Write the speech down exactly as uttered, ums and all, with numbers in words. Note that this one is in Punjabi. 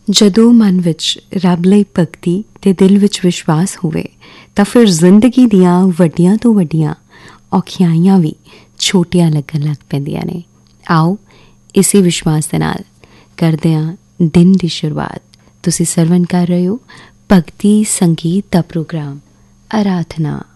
ਜਦੋਂ ਮਨ ਵਿੱਚ ਰੱਬ ਲਈ ਭਗਤੀ ਅਤੇ ਦਿਲ ਵਿੱਚ ਵਿਸ਼ਵਾਸ ਹੋਵੇ ਤਾਂ ਫਿਰ ਜ਼ਿੰਦਗੀ ਦੀਆਂ ਵੱਡੀਆਂ ਤੋਂ ਵੱਡੀਆਂ ਔਖਿਆਈਆਂ ਵੀ ਛੋਟੀਆਂ ਲੱਗਣ ਲੱਗ ਪੈਂਦੀਆਂ ਨੇ। ਆਓ ਇਸੇ ਵਿਸ਼ਵਾਸ ਦੇ ਨਾਲ ਕਰਦੇ ਹਾਂ ਦਿਨ ਦੀ ਸ਼ੁਰੂਆਤ। ਤੁਸੀਂ ਸਰਵਣ ਕਰ ਰਹੇ ਹੋ ਭਗਤੀ ਸੰਗੀਤ ਦਾ ਪ੍ਰੋਗਰਾਮ ਅਰਾਧਨਾ।